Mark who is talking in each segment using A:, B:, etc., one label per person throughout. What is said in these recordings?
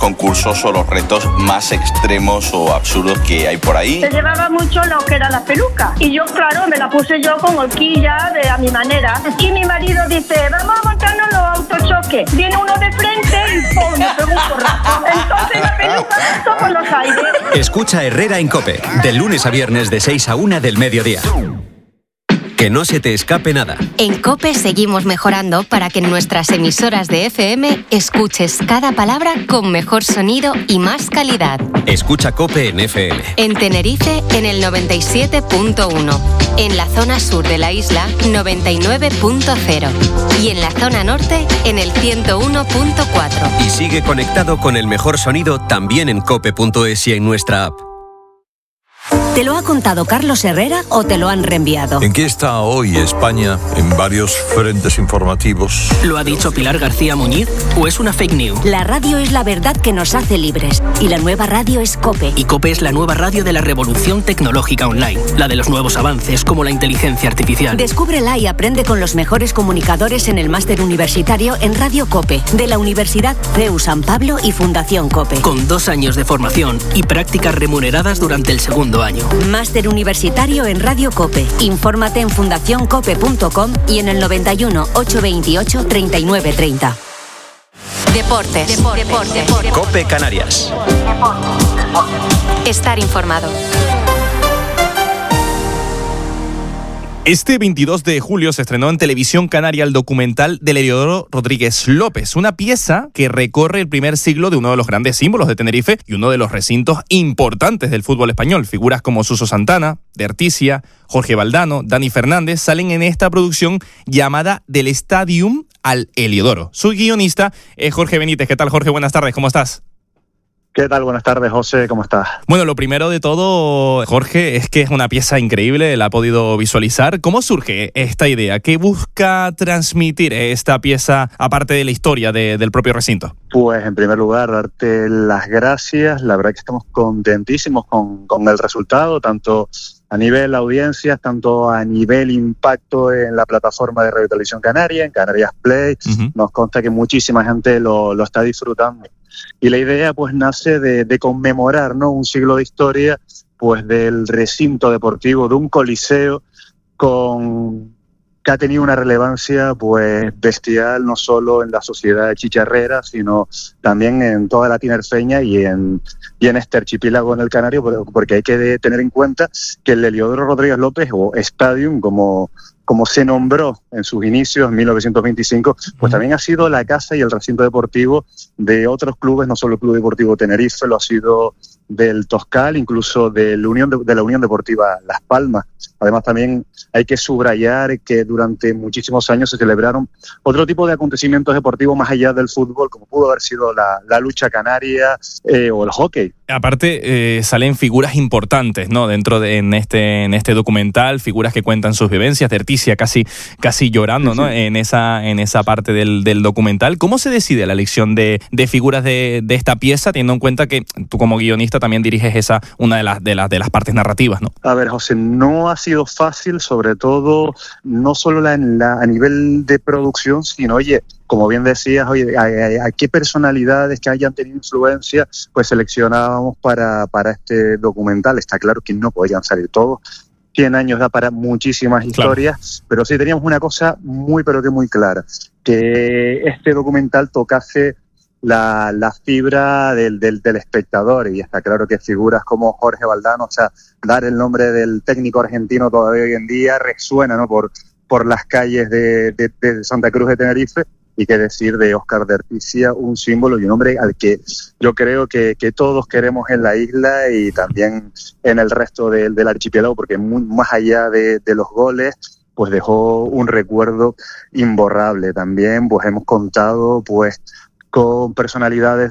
A: concursos o los retos más extremos o absurdos que hay por ahí.
B: Se llevaba mucho lo que era la peluca y yo, claro, me la puse yo con horquilla a mi manera. Y mi marido dice, vamos a montarnos los autochoques. Viene uno de frente y ¡pum! Me pegó un porrazo. Entonces la peluca saltó por los aires.
C: Escucha Herrera en COPE, de lunes a viernes de 6 a 1 del mediodía. Que no se te escape nada.
D: En COPE seguimos mejorando para que en nuestras emisoras de FM escuches cada palabra con mejor sonido y más calidad.
C: Escucha COPE en FM.
D: En Tenerife, en el 97.1. En la zona sur de la isla, 99.0. Y en la zona norte, en el 101.4.
C: Y sigue conectado con el mejor sonido también en cope.es y en nuestra app.
E: ¿Te lo ha contado Carlos Herrera o te lo han reenviado?
F: ¿En qué está hoy España en varios frentes informativos?
G: ¿Lo ha dicho Pilar García Muñiz o es una fake news?
E: La radio es la verdad que nos hace libres y la nueva radio es COPE.
G: Y COPE es la nueva radio de la revolución tecnológica online, la de los nuevos avances como la inteligencia artificial.
E: Descúbrela y aprende con los mejores comunicadores en el máster universitario en Radio COPE de la Universidad CEU San Pablo y Fundación COPE.
G: Con 2 años de formación y prácticas remuneradas durante el segundo año.
E: Máster universitario en Radio COPE. Infórmate en fundacioncope.com y en el 91 828 3930.
D: Deportes.
C: COPE Canarias.
D: Estar informado.
H: Este 22 de julio se estrenó en Televisión Canaria el documental de Heliodoro Rodríguez López, una pieza que recorre el primer siglo de uno de los grandes símbolos de Tenerife y uno de los recintos importantes del fútbol español. Figuras como Suso Santana, Derticia, Jorge Valdano, Dani Fernández salen en esta producción llamada Del Stadium al Heliodoro. Su guionista es Jorge Benítez. ¿Qué tal, Jorge? Buenas tardes, ¿cómo estás?
I: ¿Qué tal? Buenas tardes, José, ¿cómo estás?
H: Bueno, lo primero de todo, Jorge, es que es una pieza increíble, la ha podido visualizar. ¿Cómo surge esta idea? ¿Qué busca transmitir esta pieza, aparte de la historia del propio recinto?
I: Pues, en primer lugar, darte las gracias. La verdad que estamos contentísimos con el resultado, tanto a nivel audiencias, tanto a nivel impacto en la plataforma de Radio Televisión Canaria, en Canarias Play. Nos consta que muchísima gente lo está disfrutando. Y la idea pues nace de conmemorar, ¿no?, un siglo de historia pues del recinto deportivo, de un coliseo que ha tenido una relevancia pues bestial, no solo en la sociedad chicharrera, sino también en toda la tinerfeña y en este archipiélago en el Canario, porque hay que tener en cuenta que el Heliodoro Rodríguez López, o Stadium, como se nombró en sus inicios en 1925, pues también ha sido la casa y el recinto deportivo de otros clubes, no solo el Club Deportivo Tenerife, lo ha sido del Toscal, incluso de la Unión Deportiva Las Palmas. Además, también hay que subrayar que durante muchísimos años se celebraron otro tipo de acontecimientos deportivos más allá del fútbol, como pudo haber sido la lucha canaria o el hockey.
H: Aparte, salen figuras importantes, ¿no?, en este documental, figuras que cuentan sus vivencias. Derticia casi llorando, ¿no?, en esa parte del documental. ¿Cómo se decide la elección de figuras de esta pieza, teniendo en cuenta que tú como guionista también diriges una de las partes narrativas, ¿no?
I: A ver, José, no ha sido fácil, sobre todo no solo a nivel de producción, sino, oye, como bien decías, a qué personalidades que hayan tenido influencia, pues seleccionábamos para este documental. Está claro que no podían salir todos. 100 años da para muchísimas historias, claro. Pero sí teníamos una cosa muy clara, que este documental tocase la fibra del espectador, y está claro que figuras como Jorge Valdano, o sea, dar el nombre del técnico argentino todavía hoy en día resuena, ¿no?, por las calles de Santa Cruz de Tenerife. Y qué decir de Óscar Derticia, un símbolo y un hombre al que yo creo que todos queremos en la isla y también en el resto del archipiélago, porque más allá de los goles, pues dejó un recuerdo imborrable. También pues hemos contado pues con personalidades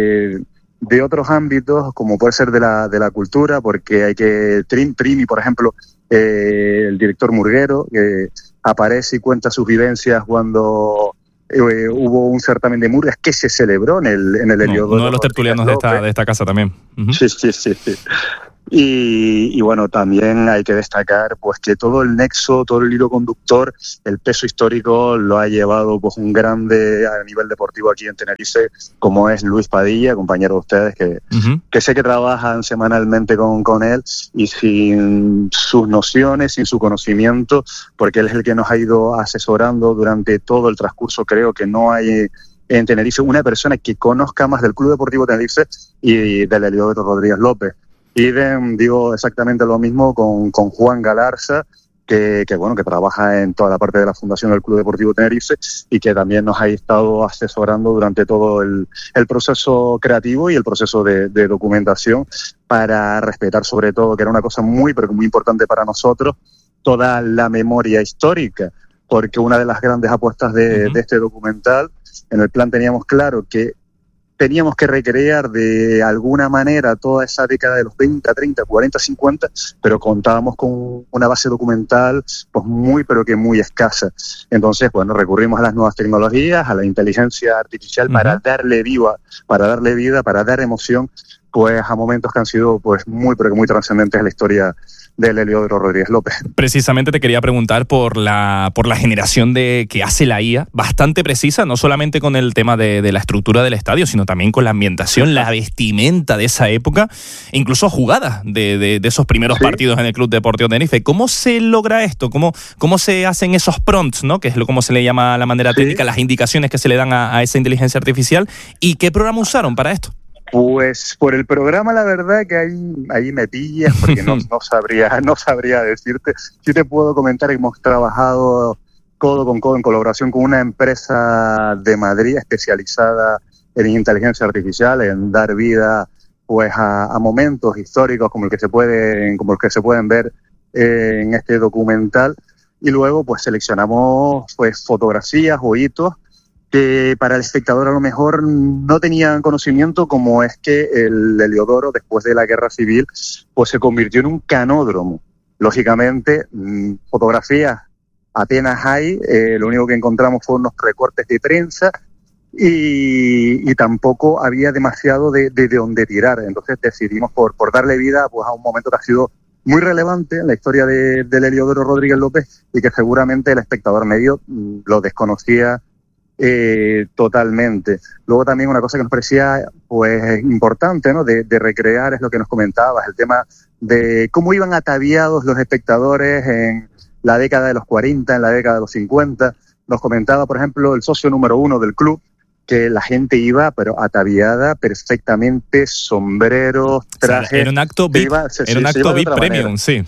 I: de otros ámbitos, como puede ser de la cultura, porque hay que Trini, por ejemplo, el director Murguero, que aparece y cuenta sus vivencias cuando hubo un certamen de murgas que se celebró en el Heliodoro.
H: Uno de los tertulianos de esta casa también.
I: Sí. Y bueno, también hay que destacar pues que todo el nexo, todo el hilo conductor, el peso histórico lo ha llevado pues un grande a nivel deportivo aquí en Tenerife, como es Luis Padilla, compañero de ustedes, que sé que trabajan semanalmente con él, y sin sus nociones, sin su conocimiento, porque él es el que nos ha ido asesorando durante todo el transcurso. Creo que no hay en Tenerife una persona que conozca más del Club Deportivo Tenerife y del Heliodoro Rodríguez López. Y digo exactamente lo mismo con Juan Galarza, que trabaja en toda la parte de la fundación del Club Deportivo Tenerife y que también nos ha estado asesorando durante todo el proceso creativo y el proceso de documentación, para respetar sobre todo, que era una cosa muy, pero muy importante para nosotros, toda la memoria histórica, porque una de las grandes apuestas de este documental, en el plan teníamos claro que teníamos que recrear de alguna manera toda esa década de los 20, 30, 40, 50, pero contábamos con una base documental pues muy, pero que muy escasa. Entonces, bueno, recurrimos a las nuevas tecnologías, a la inteligencia artificial para darle vida, para dar emoción pues a momentos que han sido pues muy, pero que muy trascendentes en la historia del Heliodoro Rodríguez López.
H: Precisamente te quería preguntar por la generación que hace la IA, bastante precisa, no solamente con el tema de la estructura del estadio, sino también con la ambientación, la vestimenta de esa época, incluso jugadas de esos primeros partidos en el Club Deportivo Tenerife. ¿Cómo se logra esto? ¿Cómo se hacen esos prompts, ¿no? Que es como se le llama la manera técnica, las indicaciones que se le dan a esa inteligencia artificial? ¿Y qué programa usaron para esto?
I: Pues por el programa, la verdad que ahí me pillas, porque no sabría decirte. Sí te puedo comentar que hemos trabajado codo con codo en colaboración con una empresa de Madrid especializada en inteligencia artificial, en dar vida pues a momentos históricos como el que se pueden ver en este documental, y luego pues seleccionamos pues fotografías o hitos que para el espectador a lo mejor no tenían conocimiento, como es que el Heliodoro, después de la Guerra Civil, pues se convirtió en un canódromo. Lógicamente, fotografías apenas hay, lo único que encontramos fueron unos recortes de prensa y tampoco había demasiado de dónde tirar. Entonces decidimos por darle vida pues a un momento que ha sido muy relevante en la historia del Heliodoro Rodríguez López y que seguramente el espectador medio lo desconocía totalmente. Luego también una cosa que nos parecía pues importante, ¿no? de recrear, es lo que nos comentabas, el tema de cómo iban ataviados los espectadores en la década de los 40, en la década de los 50. Nos comentaba, por ejemplo, el socio número 1 del club, que la gente iba pero ataviada perfectamente, sombreros, trajes.
H: Era un acto VIP, VIP premium, sí.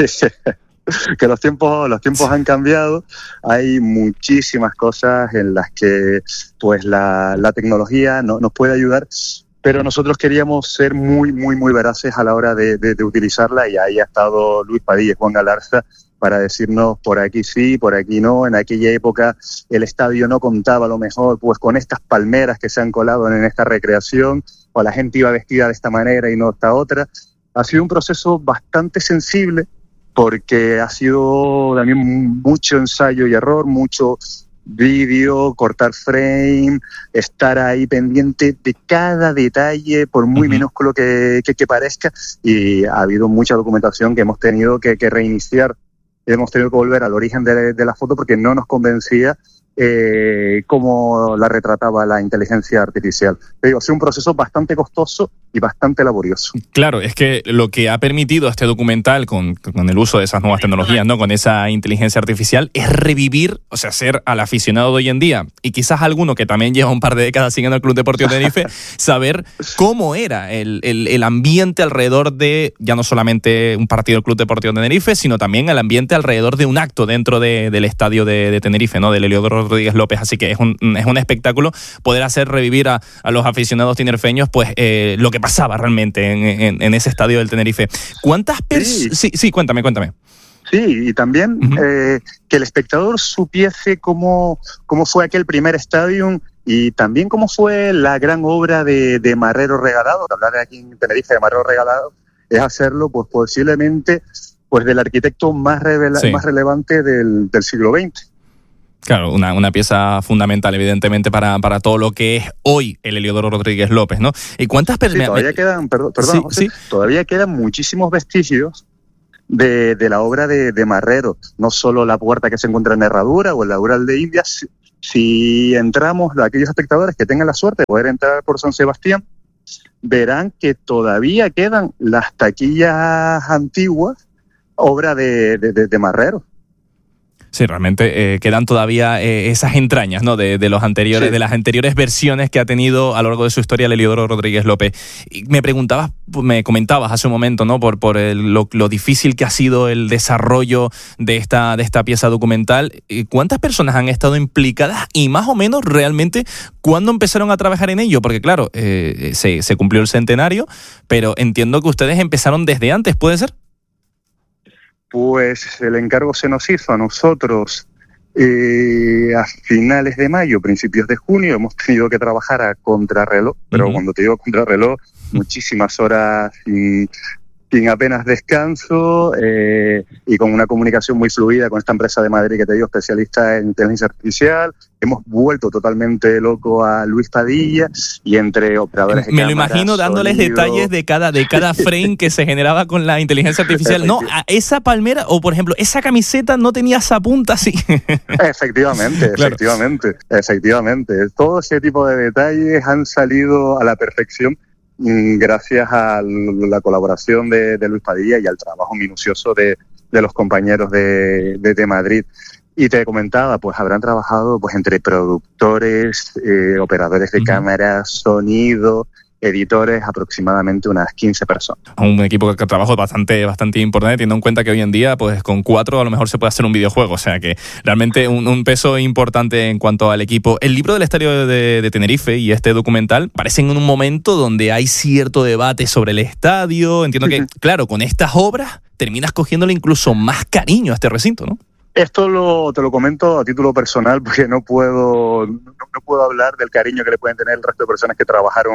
I: Que los tiempos han cambiado, hay muchísimas cosas en las que pues la tecnología nos puede ayudar, pero nosotros queríamos ser muy, muy, muy veraces a la hora de utilizarla, y ahí ha estado Luis Padilla y Juan Galarza para decirnos por aquí sí, por aquí no. En aquella época el estadio no contaba a lo mejor pues con estas palmeras que se han colado en esta recreación, o la gente iba vestida de esta manera y no de esta otra. Ha sido un proceso bastante sensible, porque ha sido también mucho ensayo y error, mucho vídeo, cortar frame, estar ahí pendiente de cada detalle, por muy minúsculo que parezca, y ha habido mucha documentación que hemos tenido que reiniciar, hemos tenido que volver al origen de la foto porque no nos convencía cómo la retrataba la inteligencia artificial. Te digo, ha sido un proceso bastante costoso y bastante laborioso.
H: Claro, es que lo que ha permitido este documental con el uso de esas nuevas tecnologías, ¿no? Con esa inteligencia artificial, es revivir, o sea, ser al aficionado de hoy en día, y quizás alguno que también lleva un par de décadas siguiendo el Club Deportivo Tenerife, saber cómo era el ambiente alrededor de, ya no solamente un partido del Club Deportivo Tenerife, sino también el ambiente alrededor de un acto dentro del estadio de Tenerife, ¿no? Del Heliodoro Rodríguez López. Así que es un espectáculo poder hacer revivir a los aficionados tinerfeños pues lo que pasaba realmente en ese estadio del Tenerife. ¿Cuántas personas? Sí, cuéntame.
I: Sí, y también que el espectador supiese cómo fue aquel primer estadio, y también cómo fue la gran obra de Marrero Regalado. Hablar aquí en Tenerife de Marrero Regalado es hacerlo pues posiblemente pues del arquitecto más relevante del siglo XX.
H: Claro, una pieza fundamental, evidentemente, para todo lo que es hoy el Heliodoro Rodríguez López, ¿no? ¿Y cuántas personas?
I: Todavía quedan,
H: Sí.
I: todavía quedan muchísimos vestigios de la obra de Marrero. No solo la puerta que se encuentra en Herradura o en la Ural de Indias. Si entramos, aquellos espectadores que tengan la suerte de poder entrar por San Sebastián, verán que todavía quedan las taquillas antiguas, obra de Marrero.
H: Sí, realmente quedan todavía esas entrañas, ¿no? de los anteriores, sí, de las anteriores versiones que ha tenido a lo largo de su historia el Heliodoro Rodríguez López. Y me comentabas hace un momento, ¿no? Por lo difícil que ha sido el desarrollo de esta pieza documental. ¿Cuántas personas han estado implicadas y más o menos realmente cuándo empezaron a trabajar en ello? Porque claro, se cumplió el centenario, pero entiendo que ustedes empezaron desde antes, ¿puede ser?
I: Pues el encargo se nos hizo a nosotros a finales de mayo, principios de junio. Hemos tenido que trabajar a contrarreloj, pero cuando te digo contrarreloj, muchísimas horas sin apenas descanso y con una comunicación muy fluida con esta empresa de Madrid que te digo, especialista en inteligencia artificial. Hemos vuelto totalmente loco a Luis Padilla y entre operadores de
H: Me
I: cámara,
H: lo imagino dándoles
I: sonido,
H: detalles de cada frame que se generaba con la inteligencia artificial. No, esa palmera o, por ejemplo, esa camiseta no tenía esa punta así.
I: Efectivamente,
H: claro.
I: efectivamente. Todo ese tipo de detalles han salido a la perfección gracias a la colaboración de Luis Padilla y al trabajo minucioso de los compañeros de Madrid. Y te comentaba, pues habrán trabajado pues entre productores, operadores de cámara, sonido, editores, aproximadamente unas 15 personas.
H: Un equipo que trabaja bastante importante, teniendo en cuenta que hoy en día, pues con 4 a lo mejor se puede hacer un videojuego, o sea que realmente un peso importante en cuanto al equipo. El libro del Estadio de Tenerife y este documental parecen en un momento donde hay cierto debate sobre el estadio. Entiendo que, claro, con estas obras terminas cogiéndole incluso más cariño a este recinto, ¿no?
I: Esto te lo comento a título personal porque no puedo hablar del cariño que le pueden tener el resto de personas que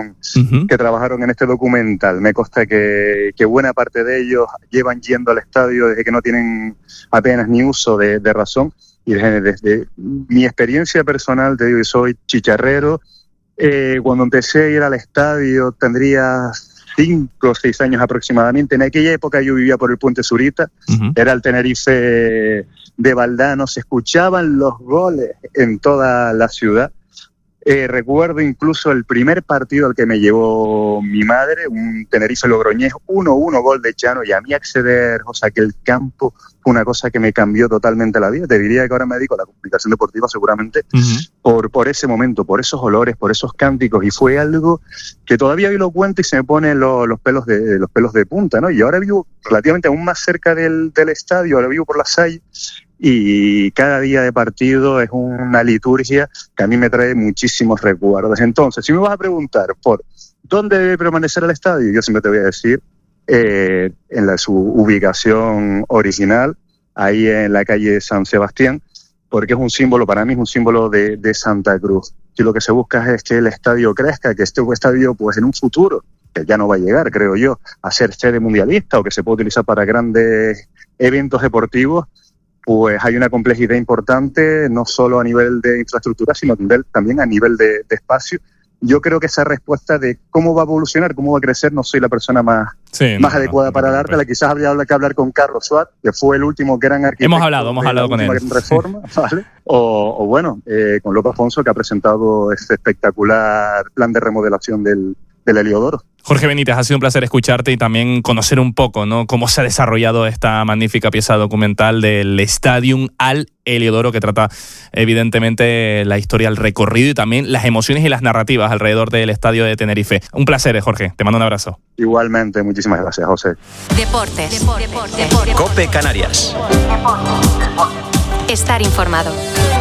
I: trabajaron en este documental. Me consta que buena parte de ellos llevan yendo al estadio desde que no tienen apenas ni uso de razón. Y desde mi experiencia personal, te digo, soy chicharrero. Cuando empecé a ir al estadio tendría 5 o 6 años aproximadamente. En aquella época yo vivía por el Puente Zurita, era el Tenerife de Valdano, se escuchaban los goles en toda la ciudad. Recuerdo incluso el primer partido al que me llevó mi madre, un Tenerife-Logroñés, 1-1 gol de Chano, y a mí acceder, o sea, que el campo fue una cosa que me cambió totalmente la vida. Te diría que ahora me dedico a la comunicación deportiva seguramente por ese momento, por esos olores, por esos cánticos, y fue algo que todavía hoy lo cuento y se me ponen los pelos de punta, ¿no? Y ahora vivo relativamente aún más cerca del estadio, ahora vivo por la Salle, y cada día de partido es una liturgia que a mí me trae muchísimos recuerdos. Entonces, si me vas a preguntar por dónde debe permanecer el estadio, yo siempre te voy a decir en su ubicación original, ahí en la calle San Sebastián, porque es un símbolo, para mí es un símbolo de Santa Cruz. Y lo que se busca es que el estadio crezca, que este estadio pues en un futuro, que ya no va a llegar, creo yo, a ser sede mundialista o que se puede utilizar para grandes eventos deportivos, pues hay una complejidad importante, no solo a nivel de infraestructura, sino también a nivel de espacio. Yo creo que esa respuesta de cómo va a evolucionar, cómo va a crecer, no soy la persona más adecuada para dártela. Quizás habría que hablar con Carlos Suárez, que fue el último gran arquitecto.
H: Hemos hablado con él.
I: Reforma, ¿vale? O bueno, con López Afonso, que ha presentado este espectacular plan de remodelación del Heliodoro.
H: Jorge Benítez, ha sido un placer escucharte y también conocer un poco, ¿no?, cómo se ha desarrollado esta magnífica pieza documental del Stadium al Heliodoro, que trata evidentemente la historia, el recorrido y también las emociones y las narrativas alrededor del estadio de Tenerife. Un placer, Jorge. Te mando un abrazo.
I: Igualmente, muchísimas gracias, José.
D: Deportes.
C: COPE Canarias.
D: Estar informado.